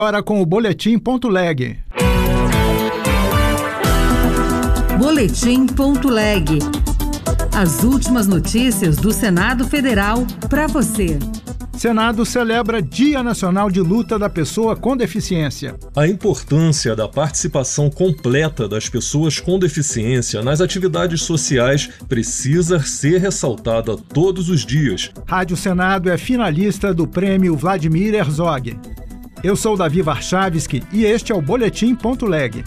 Agora com o Boletim.leg. Boletim.leg. As últimas notícias do Senado Federal para você. Senado celebra Dia Nacional de Luta da Pessoa com Deficiência. A importância da participação completa das pessoas com deficiência nas atividades sociais precisa ser ressaltada todos os dias. Rádio Senado é finalista do Prêmio Vladimir Herzog. Eu sou Davi Warchavski e este é o Boletim.leg.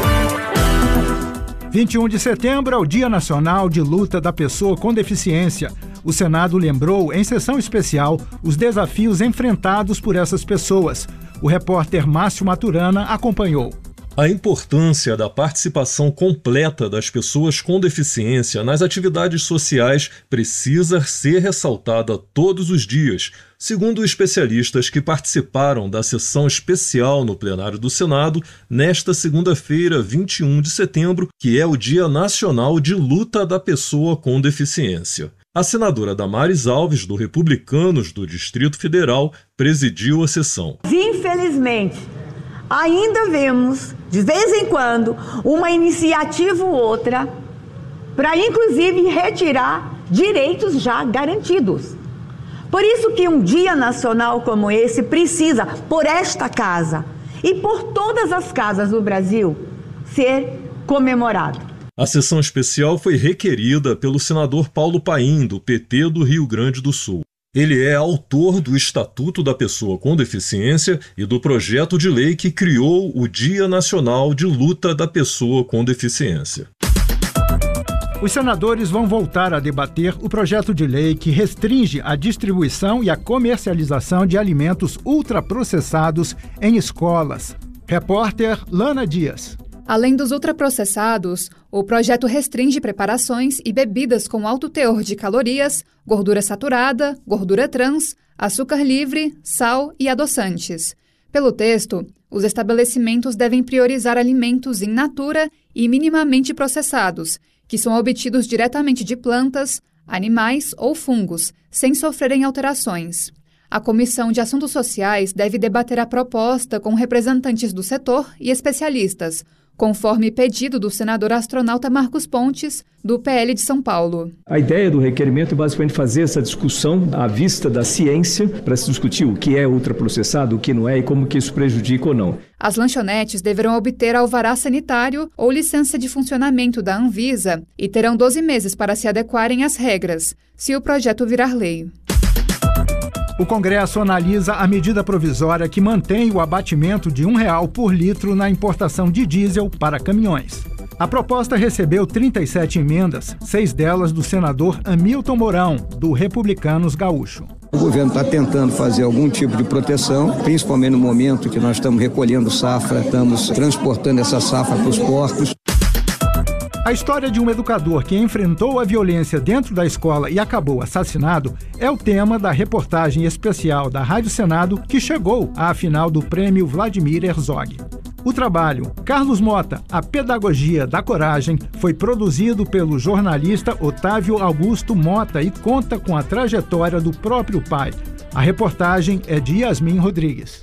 21 de setembro é o Dia Nacional de Luta da Pessoa com Deficiência. O Senado lembrou, em sessão especial, os desafios enfrentados por essas pessoas. O repórter Márcio Maturana acompanhou. A importância da participação completa das pessoas com deficiência nas atividades sociais precisa ser ressaltada todos os dias, segundo especialistas que participaram da sessão especial no plenário do Senado nesta segunda-feira, 21 de setembro, que é o Dia Nacional de Luta da Pessoa com Deficiência. A senadora Damares Alves, do Republicanos do Distrito Federal, presidiu a sessão. Infelizmente, ainda vemos, de vez em quando, uma iniciativa ou outra para, inclusive, retirar direitos já garantidos. Por isso que um dia nacional como esse precisa, por esta casa e por todas as casas do Brasil, ser comemorado. A sessão especial foi requerida pelo senador Paulo Paim, do PT do Rio Grande do Sul. Ele é autor do Estatuto da Pessoa com Deficiência e do projeto de lei que criou o Dia Nacional de Luta da Pessoa com Deficiência. Os senadores vão voltar a debater o projeto de lei que restringe a distribuição e a comercialização de alimentos ultraprocessados em escolas. Repórter Lana Dias. Além dos ultraprocessados, o projeto restringe preparações e bebidas com alto teor de calorias, gordura saturada, gordura trans, açúcar livre, sal e adoçantes. Pelo texto, os estabelecimentos devem priorizar alimentos in natura e minimamente processados, que são obtidos diretamente de plantas, animais ou fungos, sem sofrerem alterações. A Comissão de Assuntos Sociais deve debater a proposta com representantes do setor e especialistas, conforme pedido do senador astronauta Marcos Pontes, do PL de São Paulo. A ideia do requerimento é basicamente fazer essa discussão à vista da ciência para se discutir o que é ultraprocessado, o que não é e como que isso prejudica ou não. As lanchonetes deverão obter alvará sanitário ou licença de funcionamento da Anvisa e terão 12 meses para se adequarem às regras, se o projeto virar lei. O Congresso analisa a medida provisória que mantém o abatimento de R$1 por litro na importação de diesel para caminhões. A proposta recebeu 37 emendas, 6 delas do senador Hamilton Mourão, do Republicanos Gaúcho. O governo está tentando fazer algum tipo de proteção, principalmente no momento que nós estamos recolhendo safra, estamos transportando essa safra para os portos. A história de um educador que enfrentou a violência dentro da escola e acabou assassinado é o tema da reportagem especial da Rádio Senado que chegou à final do Prêmio Vladimir Herzog. O trabalho Carlos Mota, a Pedagogia da Coragem, foi produzido pelo jornalista Otávio Augusto Mota e conta com a trajetória do próprio pai. A reportagem é de Yasmin Rodrigues.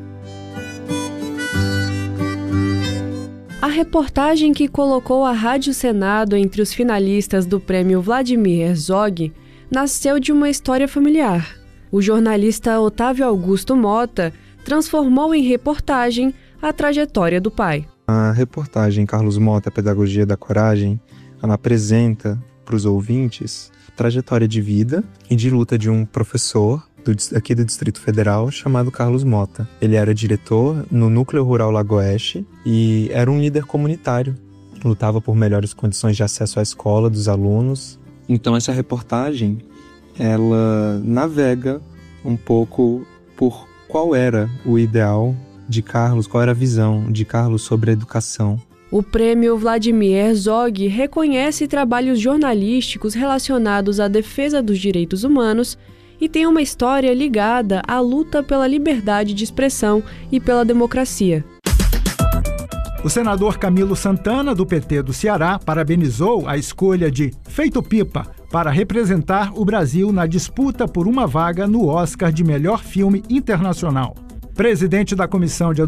A reportagem que colocou a Rádio Senado entre os finalistas do Prêmio Vladimir Herzog nasceu de uma história familiar. O jornalista Otávio Augusto Mota transformou em reportagem a trajetória do pai. A reportagem Carlos Mota, a Pedagogia da Coragem, ela apresenta para os ouvintes a trajetória de vida e de luta de um professor aqui do Distrito Federal, chamado Carlos Mota. Ele era diretor no Núcleo Rural Lagoeste e era um líder comunitário. Lutava por melhores condições de acesso à escola dos alunos. Então essa reportagem, ela navega um pouco por qual era o ideal de Carlos, qual era a visão de Carlos sobre a educação. O Prêmio Vladimir Herzog reconhece trabalhos jornalísticos relacionados à defesa dos direitos humanos e tem uma história ligada à luta pela liberdade de expressão e pela democracia. O senador Camilo Santana, do PT do Ceará, parabenizou a escolha de Feito Pipa para representar o Brasil na disputa por uma vaga no Oscar de melhor filme internacional. presidente da Comissão de